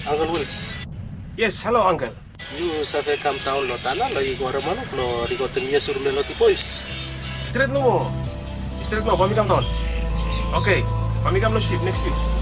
Uncle Wills. Yes, hello, Uncle. You save come town lo tana lo igora mano lo rigotennya sur lo ti boys. Straight no, pamikam tahun. Okay, pamikam no ship next week.